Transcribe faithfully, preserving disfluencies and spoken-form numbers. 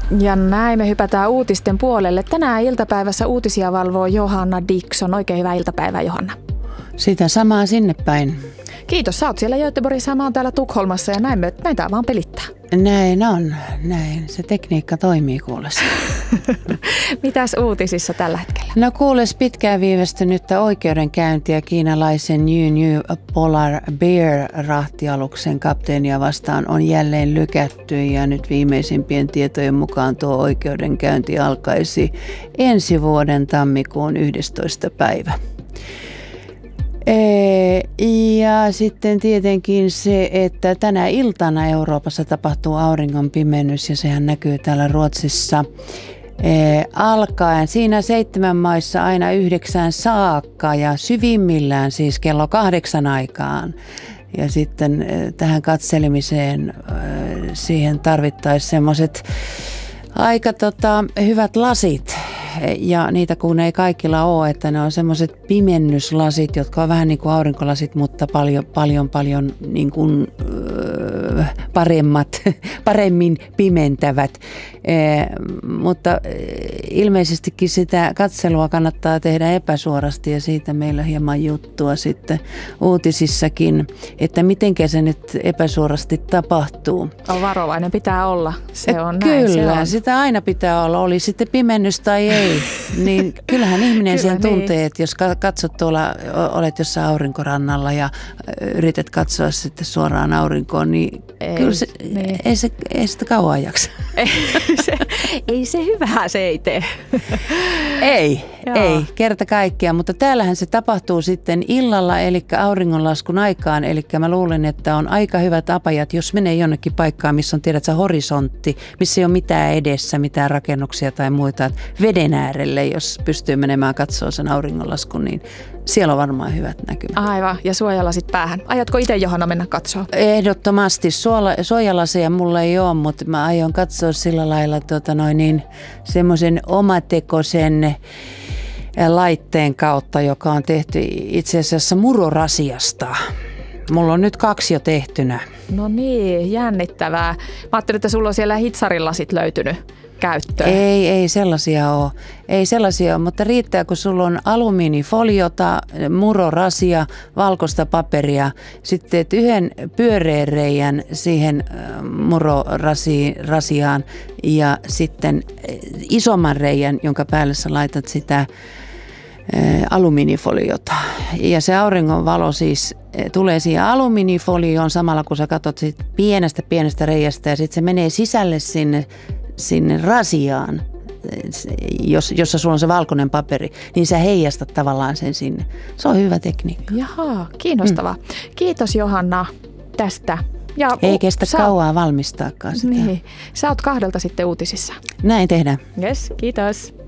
Ja näin me hypätään uutisten puolelle. Tänään iltapäivässä uutisia valvoo Johanna Dickson. Oikein hyvää iltapäivää, Johanna. Sitä samaa sinne päin. Kiitos, sä oot siellä Göteborgissa ja mä oon täällä Tukholmassa ja näin, me, näin tää vaan pelittää. Näin on, näin. Se tekniikka toimii kuules. Mitäs uutisissa tällä hetkellä? No kuules, pitkään viivästynyttä oikeudenkäyntiä kiinalaisen New New Polar Bear-rahtialuksen kapteenia vastaan on jälleen lykätty ja nyt viimeisimpien tietojen mukaan tuo oikeudenkäynti alkaisi ensi vuoden tammikuun yhdestoista päivä. Ja sitten tietenkin se, että tänä iltana Euroopassa tapahtuu auringon pimennys ja sehän näkyy täällä Ruotsissa alkaen. Siinä seitsemän maissa aina yhdeksään saakka ja syvimmillään siis kello kahdeksan aikaan. Ja sitten tähän katselemiseen siihen tarvittaisiin semmoiset aika tota, hyvät lasit. Ja niitä kun ei kaikilla ole, että ne on semmoiset pimennyslasit, jotka on vähän niin kuin aurinkolasit, mutta paljon, paljon, paljon niin kuin, öö, paremmat, paremmin pimentävät. E, mutta ilmeisestikin sitä katselua kannattaa tehdä epäsuorasti ja siitä meillä hieman juttua sitten uutisissakin, että mitenkä se nyt epäsuorasti tapahtuu. On varovainen pitää olla, se on Kyllä, näin. Kyllä, sitä aina pitää olla, oli sitten pimennys tai ei. Niin kyllähän ihminen Kyllä, sen tuntee, niin. Että jos katsot tuolla, olet jossain aurinkorannalla ja yrität katsoa sitten suoraan aurinkoon, niin ei, kyllä se, niin. ei, se, ei sitä kauan jaksa. Ei se, ei se hyvää se ei tee. Ei, ei, kerta kaikkiaan, mutta täällähän se tapahtuu sitten illalla, eli auringonlaskun aikaan, eli mä luulen, että on aika hyvät apajat, jos menee jonnekin paikkaan, missä on tiedätkö, horisontti, missä ei ole mitään edessä, mitään rakennuksia tai muita, että veden äärelle, jos pystyy menemään katsoa sen auringonlaskun, niin siellä on varmaan hyvät näkymät. Aivan, ja suojalasit päähän. Aiotko itse, Johanna, mennä katsoa? Ehdottomasti. Suola, suojalaseja mulla ei ole, mutta mä aion katsoa sillä lailla tota noin, niin, semmoisen omatekoisen laitteen kautta, joka on tehty itse asiassa murorasiasta. Mulla on nyt kaksi jo tehtynä. No niin, jännittävää. Mä ajattelin, että sulla on siellä hitsarillasit löytynyt käyttöön. Ei, ei sellaisia ole. Ei sellaisia ole, mutta riittää, kun sulla on alumiinifoliota, murorasia, valkoista paperia. Sitten teet yhden pyöreän reijän siihen murorasiaan ja sitten isomman reijän, jonka päälle sä laitat sitä alumiinifoliota. Ja se auringonvalo siis tulee siihen alumiinifolioon samalla, kun sä katsot siitä pienestä pienestä reiästä ja sitten se menee sisälle sinne sinne rasiaan, jos, jossa sulla on se valkoinen paperi, niin sä heijastat tavallaan sen sinne. Se on hyvä tekniikka. Jaha, kiinnostavaa. Mm. Kiitos, Johanna, tästä. Ja, Ei kestä sä... kauaa valmistaakaan sitä. Niin. Sä oot kahdelta sitten uutisissa. Näin tehdään. Yes, kiitos.